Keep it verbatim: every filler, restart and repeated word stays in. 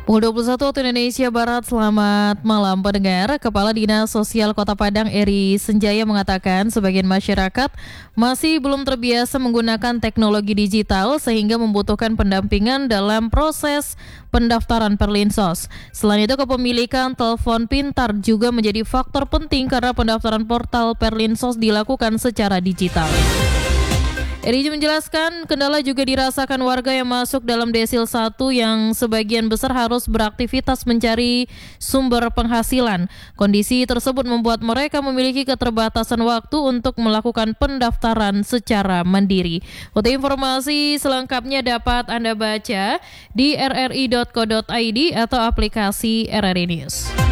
Pukul dua puluh satu waktu Indonesia Barat, selamat malam pendengar. Kepala Dinas Sosial Kota Padang Eri Senjaya mengatakan sebagian masyarakat masih belum terbiasa menggunakan teknologi digital sehingga membutuhkan pendampingan dalam proses pendaftaran Perlinsos. Selain itu, kepemilikan telepon pintar juga menjadi faktor penting karena pendaftaran portal Perlinsos dilakukan secara digital. Eri menjelaskan kendala juga dirasakan warga yang masuk dalam desil satu yang sebagian besar harus beraktivitas mencari sumber penghasilan. Kondisi tersebut membuat mereka memiliki keterbatasan waktu untuk melakukan pendaftaran secara mandiri. Untuk informasi selengkapnya dapat Anda baca di r r i dot co dot i d atau aplikasi R R I News.